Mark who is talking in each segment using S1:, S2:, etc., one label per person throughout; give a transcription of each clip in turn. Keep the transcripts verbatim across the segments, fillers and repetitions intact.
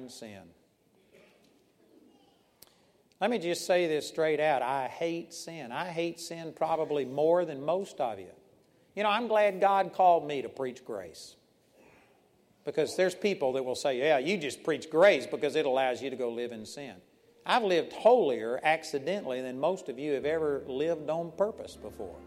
S1: sin. Let me just say this straight out. I hate sin. I hate sin probably more than most of you. You know, I'm glad God called me to preach grace. Because there's people that will say, yeah, you just preach grace because it allows you to go live in sin. I've lived holier accidentally than most of you have ever lived on purpose before.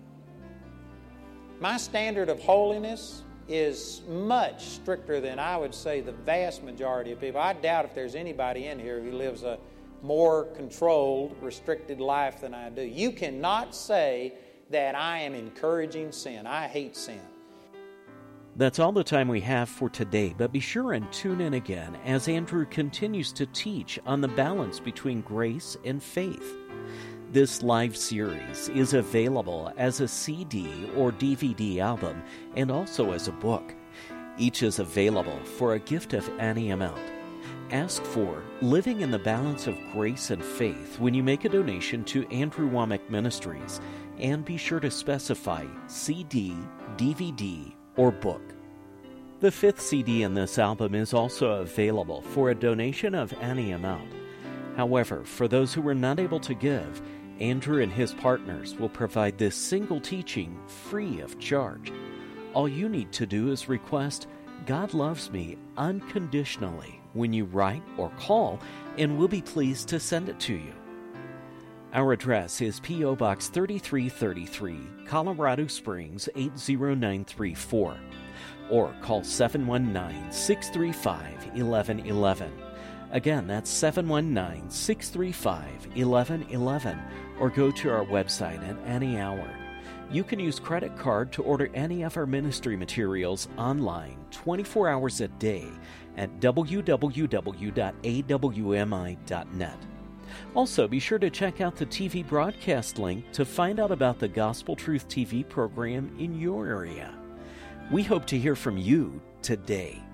S1: My standard of holiness is much stricter than I would say the vast majority of people. I doubt if there's anybody in here who lives a more controlled, restricted life than I do. You cannot say that I am encouraging sin. I hate sin.
S2: That's all the time we have for today, but be sure and tune in again as Andrew continues to teach on the balance between grace and faith. This live series is available as a C D or D V D album and also as a book. Each is available for a gift of any amount. Ask for Living in the Balance of Grace and Faith when you make a donation to Andrew Wommack Ministries, and be sure to specify C D, D V D, or book. The fifth C D in this album is also available for a donation of any amount. However, for those who were not able to give, Andrew and his partners will provide this single teaching free of charge. All you need to do is request God Loves Me Unconditionally when you write or call, and we'll be pleased to send it to you. Our address is P O Box thirty-three thirty-three, Colorado Springs eight zero nine three four, or call seven one nine, six three five, one one one one. Again, that's seven one nine, six three five, one one one one, or go to our website at any hour. You can use credit card to order any of our ministry materials online twenty-four hours a day at w w w dot a w m i dot net. Also, be sure to check out the T V broadcast link to find out about the Gospel Truth T V program in your area. We hope to hear from you today.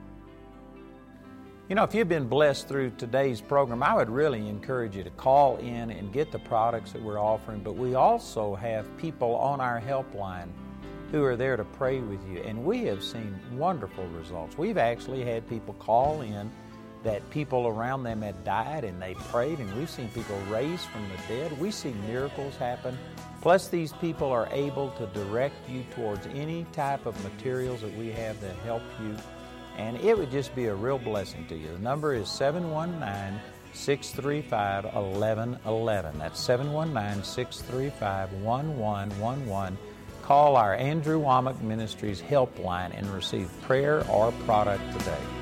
S1: You know, if you've been blessed through today's program, I would really encourage you to call in and get the products that we're offering. But we also have people on our helpline who are there to pray with you. And we have seen wonderful results. We've actually had people call in that people around them had died and they prayed, and we've seen people raised from the dead. We see miracles happen. Plus, these people are able to direct you towards any type of materials that we have that help you. And it would just be a real blessing to you. The number is seven one nine, six three five, one one one one. That's seven one nine, six three five, one one one one. Call our Andrew Wommack Ministries helpline and receive prayer or product today.